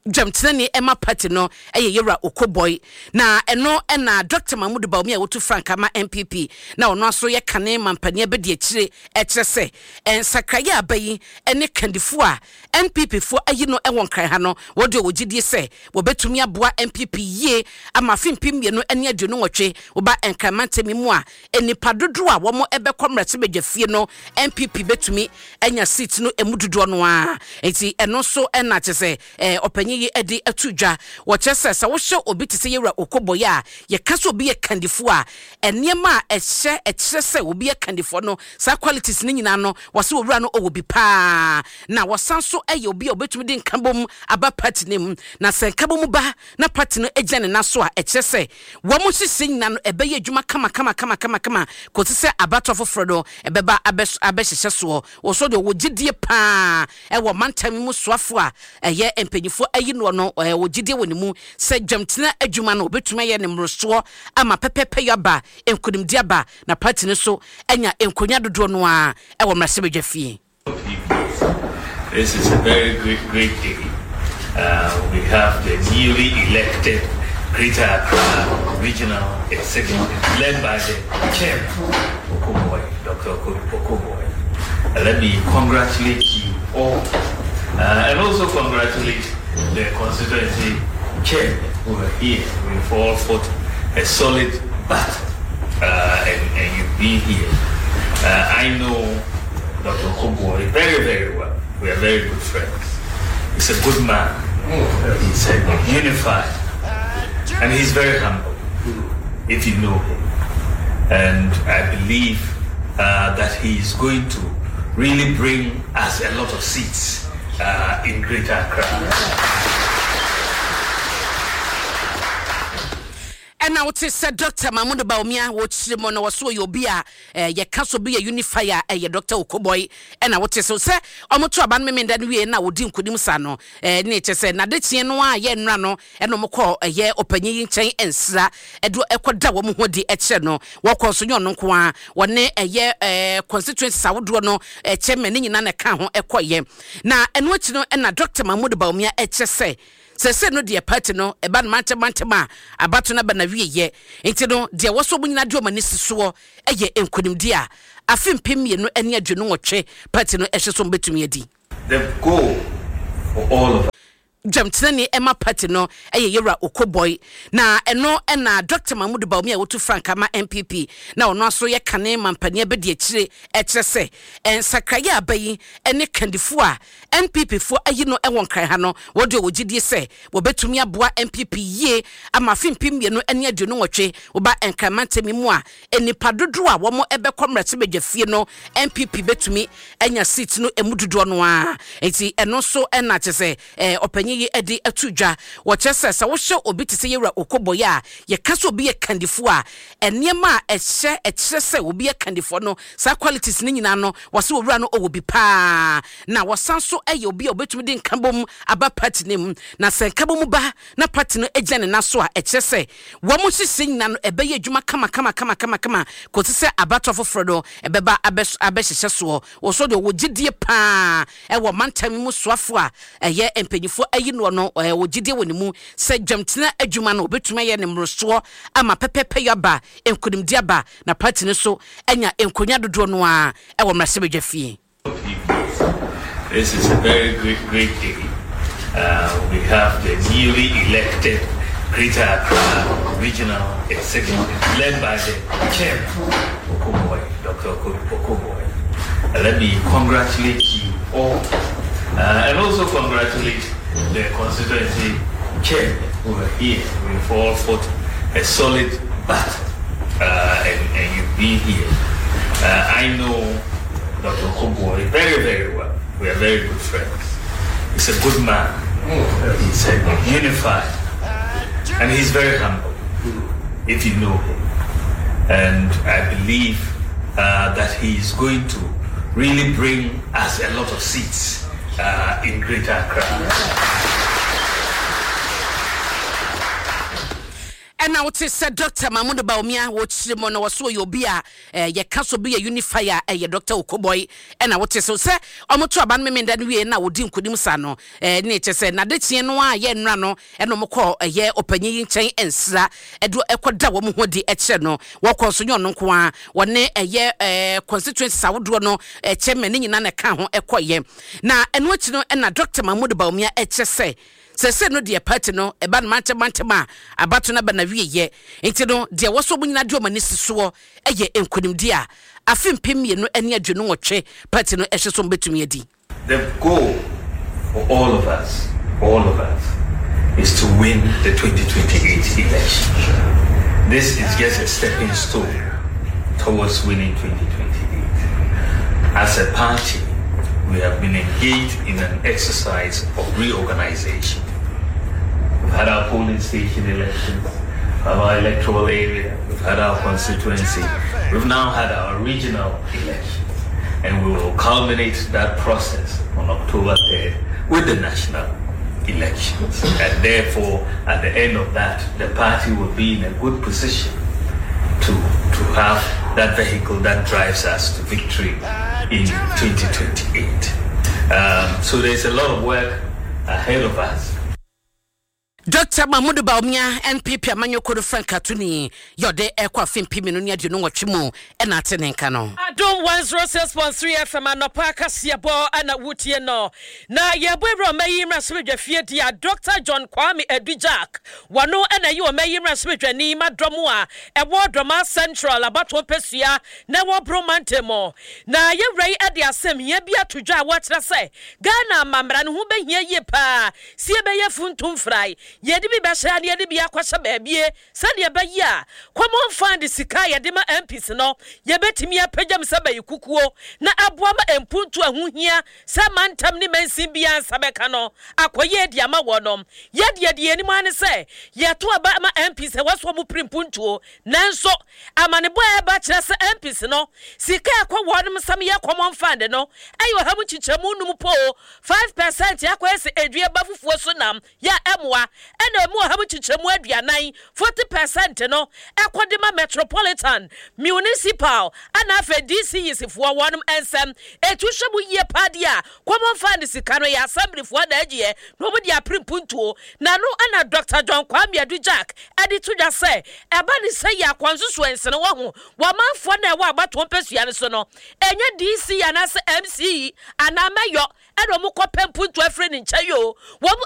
Jamtene Emma Party no yera Okoboy na eno na Dr. Mahmoud Bawumia wotu Franka ma MPP na ono aso ye kane mampane be de akire se ensakraya abayi ene kandifo a MPP fo ayi no ewon kan ha no wode wogidie se wo betumi aboa MPP ye ama fimpim ye no ene aduonu nwotwe wo ba enkamantemi mu a enipa dodo a wo mo ebekomrete bedwafie no MPP betumi enya seat no emudodo no a enti eno so na chese opanyi ye edi atudwa wo chese se wo hye obi tese yewra Okoboy a ye kaso obi ye kandifo a enema a ehye echese obi ye kandifo no sa qualities ni nyina no wo se owura no owobi pa na wo sanso eye obi obetumi di nkabom aba party nim na se nkabom ba na party no ejane na so a echese wo mo hye nyina no ebeye adwuma kama ko se abato foforo no ebeba abehye so wo so de wo gidie pa wo mantam mu soafo a eye empanyifo ayi no no wo gidie wonimu se Jamtena adwuma no obetuma ye ne mroso ama pepepe yaba enkunimdi aba na party no so enya enkonya dodo no a wo mrase bedwafie. This is a very great day. We have the newly elected Greater Accra Regional Executive led by the chairman, Okoboy, Dr. Okoboy. Let me congratulate you all and also congratulate the constituency chairman who are here. We've all fought a solid battle and you've been here. I know Dr. Okoboy very, very well. We are very good friends. He's a good man. He's unified. And he's very humble, if you know him. And I believe that he is going to really bring us a lot of seats in Greater Accra. And now it is Dr. Mahmoud Bawumia, which Mono was so you be ye council be a unifier, a Dr. Okoboy, and I would say so, sir. Almost to abandon me that we now would dim Kudimusano, nature said, Nadetian noa, yen rano, and no more call a year opening chain and sla, and do a quadrum who the etcheno, walk on Sonyon Qua, one a year constituency Saudrono, a chairman in an account, a quiet. Now, and what you know, and a Dr. Mahmoud Bawumia, say. Se no de party no e ba mantema abato na ba na wie ye enti no de wo so bunyina de o manisi so eye enkonimdi a afempem ye no ene adwenu wotwe party no ehye so betumi adi. The goal for all of Jamtene Emma Party no yera Okoboy na eno na Dr. Mahmoud Bawumia wotu Franka ma MPP na ono aso ye kane mampane be de akire se ensakraya abayi ene kandifo a MPP fo ayi no ewon kan ha no wode wogidie se wo betumi aboa MPP ye ama fimpim ye no ene aduonu nwotwe wo ba enkamantemi mu a enipa dodo a wo mo ebekomrete bedwafie no MPP betumi enya seat no emudodo no a enti eno so na chese opanyi ye edi atudwa wo chese se wo hye obi tese yewra Okoboy a ye kaso obi ye kandifo a enema a ehye echese obi ye kandifo no sa qualities ni nyina no wo se owura no owobi pa na wo sanso eye obi obetumi di nkabom aba party nim na se nkabom ba na party no ejane na so a echese wo mo hye nyina no ebeye adwuma kama ko se abato foforo no ebeba abehye so wo so de wo gidie pa wo mantam mu soafo a eye empanyifo no no wo gidie wonimu se Jamtena adwuma no obetuma ye ne mroso ama pepepe yaba enkunimdi aba na party no so enya enkonya dodo no a wo mrase bedwafie. This is a very great day. We have the newly elected Greater Accra Regional Executive led by the chairman, Okoboy, Dr. Okoboy. Let me congratulate you all and also congratulate the constituency chairman who are here. We've all fought a solid battle and you've been here. I know Dr. Okoboy very, very well. We are very good friends. He's a good man. He's unified. And he's very humble, if you know him. And I believe that he is going to really bring us a lot of seats in Greater Accra. And I would say Dr. Mahmoud Baumia watch mo na waso yo bia ye kaso be unifier Dr. Okoboy and I would say so say omoto aban me ndan wie na wodi nkodim sa no ne che say na de tie no a ye nra no e no mokọ ye opanyi nchen ensra edo ekoda wo mo hodi e che no wo kọ so nyo no nko a wone ye constituency sawodo no chairman nyina na ka ho ekoye na eno achi no na Dr. Mahmoud Baumia e che say se no de party no e ba mantema abato na ba na wieye enti no de woso bunyina de omani siso eye enkonimdi a afempem ye no ene adwenu wotwe party no ehye so mbetumi adi. The goal for all of us is to win the 2028 election. This is just a stepping stone towards winning 2028. As a party, we have been engaged in an exercise of reorganization. We've had our polling station elections, our electoral area, we've had our constituency, we've now had our regional elections, and we will culminate that process on October 3rd with the national elections. And therefore, at the end of that, the party will be in a good position to have that vehicle that drives us to victory in 2028. So there's a lot of work ahead of us. Dr. Mahmoud Baumia NPP amanyoko do Frank Atuni yode ekwa fempimi no ne ade no wotwemo e na tenenka no Adom 106.3 FM anopa kasiebo ana wutie no na yebwebro mayi mrasbedwa fie dia Dr. John Kwame Edujak wano ana yi o mayi mrasbedwa ni madromo a ewo drama central abato pesua na wo bromantemo na yewrai ade asem ye bia todwa a wotra se Ghana mamra no ho behia ye pa sie be ye funtum frai yedi bi behya ne yedi bi akwasha baabie sade ba yi a common fund sika yedi ma MPs no ye betimi apagam sabai kukuo na aboa ma empuntu ahuhia sa mantam ne mansin bia nsabeka no akoye di ama wonom yedi eni mu ane se ye to aba ma MPs waso mu primpuntuo nanso amane boy ba kire se MPs no sika akwa wonom sam ye common fund no ayo ha mu chichemu num po 5% yakwa se edue bafufuo so nam ya emwa ena mu ha mu chichemu aduanan 40% no ekodema metropolitan municipal ana afa DC yisifo wonom ensem etuhwebu ye padia common fund sika no ya assembly fo da agie no mu dia primpuntuo na no ana Dr. John Kwame Edujak edi tudwa se eba ni se ya kwansusu ensene wo ho wamanfo na ewa abato pesua ne so no enye DC ana se MC ana mayo eno mu kopempuntu afre ni nchayo wo